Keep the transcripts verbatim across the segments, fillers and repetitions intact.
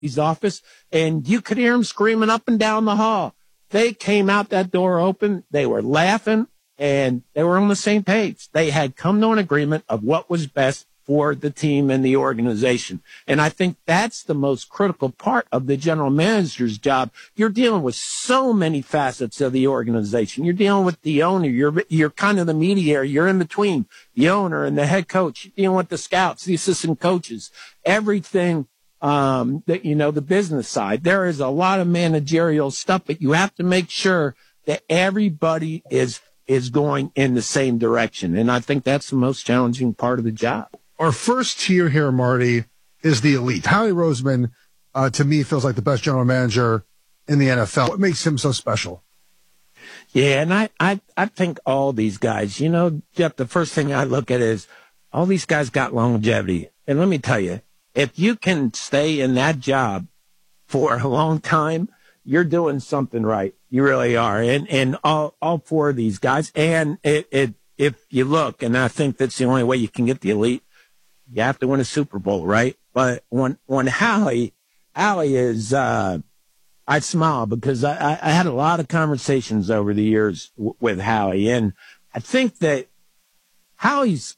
office, and you could hear them screaming up and down the hall. They came out that door open. They were laughing, and they were on the same page. They had come to an agreement of what was best for the team and the organization. And I think that's the most critical part of the general manager's job. You're dealing with so many facets of the organization. You're dealing with the owner. You're, you're kind of the mediator. You're in between the owner and the head coach. You're dealing with the scouts, the assistant coaches, everything, um, that, you know, the business side. There is a lot of managerial stuff, but you have to make sure that everybody is, is going in the same direction. And I think that's the most challenging part of the job. Our first tier here, Marty, is the elite. Howie Roseman, uh, to me, feels like the best general manager in the N F L. What makes him so special? Yeah, and I, I, I think all these guys, you know, Jeff, the first thing I look at is all these guys got longevity. And let me tell you, if you can stay in that job for a long time, you're doing something right. You really are. And, and all, all four of these guys. And it, it, if you look, and I think that's the only way you can get the elite, you have to win a Super Bowl, right? But when, when Howie, Howie is, uh, I smile because I, I had a lot of conversations over the years w- with Howie. And I think that Howie's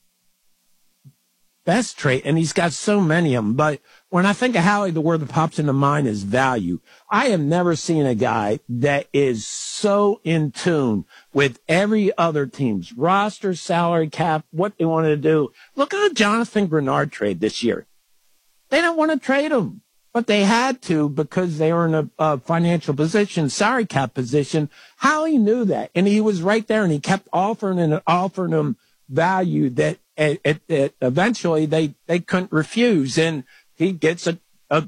best trait, and he's got so many of them, but when I think of Howie, the word that pops into mind is value. I have never seen a guy that is so in tune with every other team's roster, salary cap, what they want to do. Look at the Jonathan Grenard trade this year. They don't want to trade him, but they had to because they were in a, a financial position, salary cap position. Howie knew that, and he was right there, and he kept offering and offering them value that It, it, it, eventually they, they couldn't refuse, and he gets a, a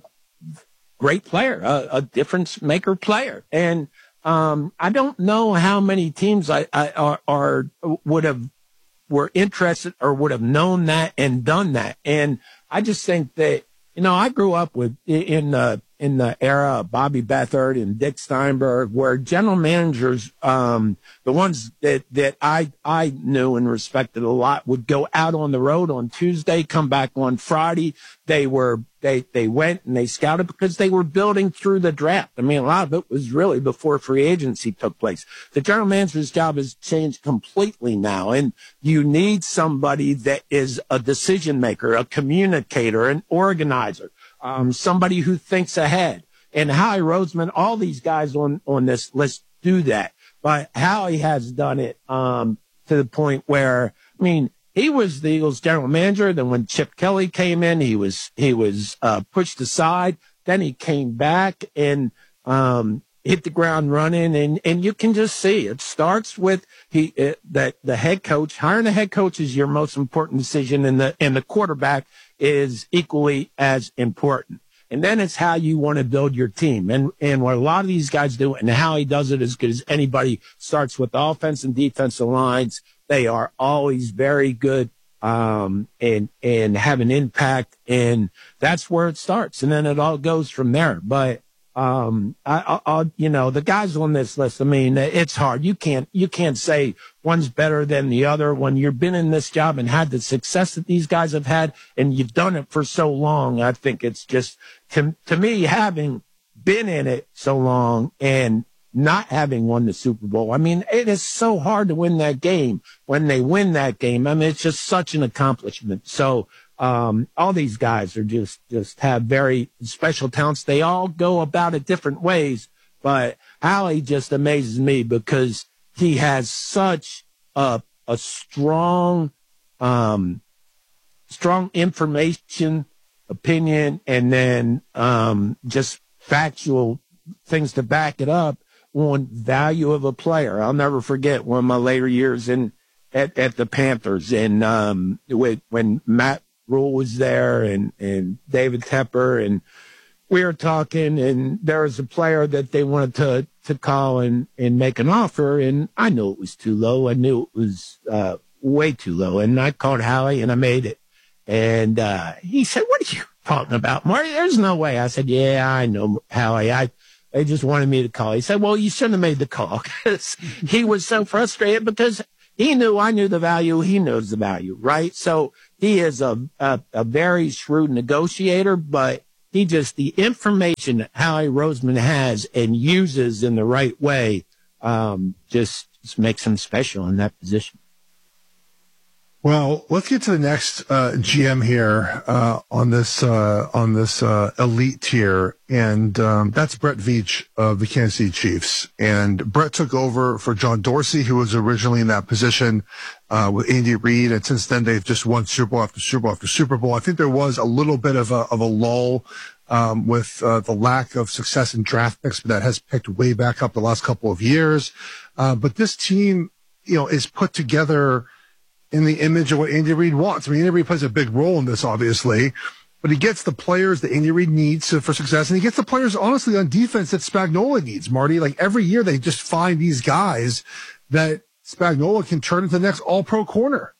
great player, a, a difference maker player. And, um, I don't know how many teams I, I are, are, would have, were interested or would have known that and done that. And I just think that, you know, I grew up with, in the, in the era of Bobby Beathard and Dick Steinberg, where general managers, um, the ones that, that I, I knew and respected a lot, would go out on the road on Tuesday, come back on Friday. They were, they, they went and they scouted because they were building through the draft. I mean, a lot of it was really before free agency took place. The general manager's job has changed completely now, and you need somebody that is a decision maker, a communicator, an organizer. Um, somebody who thinks ahead. And Howie Roseman, all these guys on, on this list do that. But Howie has done it, um, to the point where, I mean, he was the Eagles general manager. Then when Chip Kelly came in, he was, he was, uh, pushed aside. Then he came back and, um, hit the ground running. And, and you can just see it starts with he, it, that the head coach, hiring the head coach is your most important decision, and the, and the quarterback is equally as important. And then it's how you want to build your team. And, and what a lot of these guys do, and how he does it as good as anybody, starts with the offense and defensive lines. They are always very good, um, and, and have an impact. And that's where it starts. And then it all goes from there. But, um, I, I, I, you know, the guys on this list, I mean, it's hard. You can't, you can't say one's better than the other when you've been in this job and had the success that these guys have had, and you've done it for so long. I think it's just, to, to me, having been in it so long and not having won the Super Bowl, I mean, it is so hard to win that game. When they win that game, I mean, it's just such an accomplishment. So, Um, all these guys are just, just have very special talents. They all go about it different ways, but Howie just amazes me because he has such a, a strong, um, strong information, opinion, and then, um, just factual things to back it up on value of a player. I'll never forget one of my later years in, at, at the Panthers, and, um, with, when Matt Rule was there, and, and David Tepper, and we were talking, and there was a player that they wanted to, to call and, and make an offer. And I knew it was too low. I knew it was, uh, way too low. And I called Howie and I made it. And, uh, he said, "What are you talking about, Marty? There's no way." I said, "Yeah, I know, Howie. I, they just wanted me to call." He said, "Well, you shouldn't have made the call," because he was so frustrated because he knew I knew the value. He knows the value, right? So he is a, a, a very shrewd negotiator, but he just, the information that Howie Roseman has and uses in the right way, um, just, just makes him special in that position. Well, let's get to the next uh, G M here uh, on this uh, on this uh, elite tier, and um, that's Brett Veach of the Kansas City Chiefs. And Brett took over for John Dorsey, who was originally in that position uh, with Andy Reid, and since then they've just won Super Bowl after Super Bowl after Super Bowl. I think there was a little bit of a of a lull um, with uh, the lack of success in draft picks, but that has picked way back up the last couple of years. Uh, but this team, you know, is put together in the image of what Andy Reid wants. I mean, Andy Reid plays a big role in this, obviously, but he gets the players that Andy Reid needs to, for success, and he gets the players, honestly, on defense that Spagnuolo needs, Marty. Like, every year they just find these guys that Spagnuolo can turn into the next all-pro corner.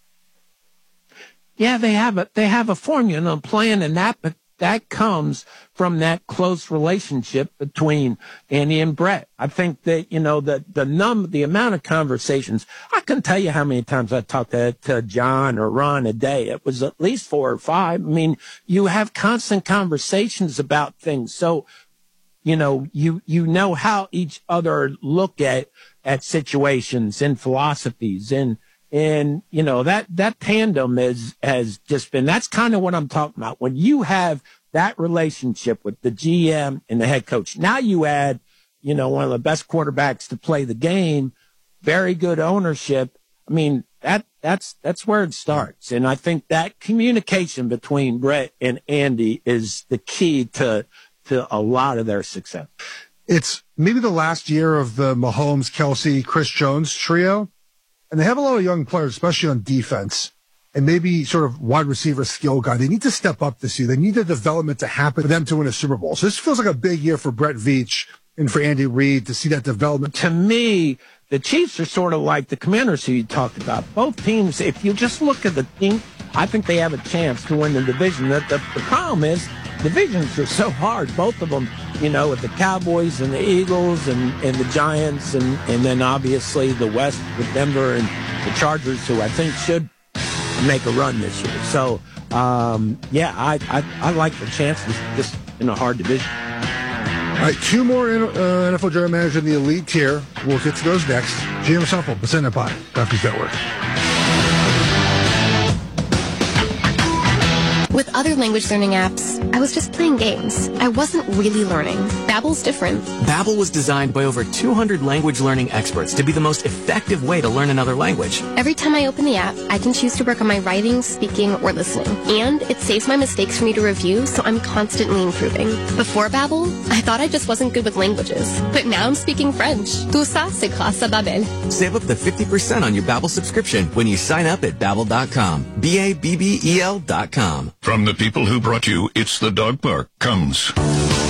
Yeah, they have a, they have a formula, a plan, and that, but that comes from that close relationship between Andy and Brett. I think that, you know, the, the num, the amount of conversations, I couldn't tell you how many times I talked to, to John or Ron a day. It was at least four or five. I mean, you have constant conversations about things. So, you know, you, you know how each other look at, at situations and philosophies, and, and, you know, that, that tandem is, has just been, that's kind of what I'm talking about. When you have that relationship with the G M and the head coach, now you add, you know, one of the best quarterbacks to play the game, very good ownership. I mean, that, that's, that's where it starts. And I think that communication between Brett and Andy is the key to, to a lot of their success. It's maybe the last year of the Mahomes, Kelsey, Chris Jones trio. And they have a lot of young players, especially on defense, and maybe sort of wide receiver skill guy. They need to step up this year. They need the development to happen for them to win a Super Bowl. So this feels like a big year for Brett Veach and for Andy Reid to see that development. To me, the Chiefs are sort of like the Commanders who you talked about. Both teams, if you just look at the team, I think they have a chance to win the division. The, the, the problem is divisions are so hard, both of them, you know, with the Cowboys and the Eagles and, and the Giants, and, and then obviously the West with Denver and the Chargers, who I think should make a run this year. So, um, yeah, I, I I like the chances just in a hard division. All right, two more uh, N F L General Manager in the elite tier. We'll get to those next. G M Shuffle, presented by Duffy's Network. With other language learning apps, I was just playing games. I wasn't really learning. Babbel's different. Babbel was designed by over two hundred language learning experts to be the most effective way to learn another language. Every time I open the app, I can choose to work on my writing, speaking, or listening. And it saves my mistakes for me to review, so I'm constantly improving. Before Babbel, I thought I just wasn't good with languages. But now I'm speaking French. Tout ça, c'est grâce à Babbel. Save up to fifty percent on your Babbel subscription when you sign up at Babbel dot com. B A B B E L dot com. From the people who brought you It's the Dog Park comes